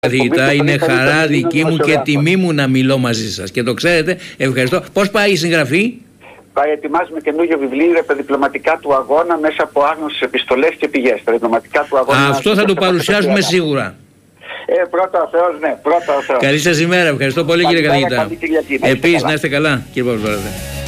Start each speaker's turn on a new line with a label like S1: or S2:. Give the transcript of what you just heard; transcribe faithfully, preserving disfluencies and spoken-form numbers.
S1: Καθηγητά, είναι χαρά δική μου και τιμή μου να μιλώ μαζί σας και το ξέρετε. Ευχαριστώ. Πώς πάει η συγγραφή?
S2: Πάει, ετοιμάζουμε καινούργιο βιβλίο για τα διπλωματικά του αγώνα μέσα από άγνωστες επιστολές και πηγές. Τα διπλωματικά του αγώνα.
S1: Αυτό θα το παρουσιάσουμε σίγουρα.
S2: Ε, πρώτα ο Θεός, ναι, πρώτα ο Θεός.
S1: Καλή σας ημέρα. Ευχαριστώ πολύ, κύριε καθηγητά.
S2: Επίσης,
S1: να είστε καλά, κύριε Παπαδόπουλε.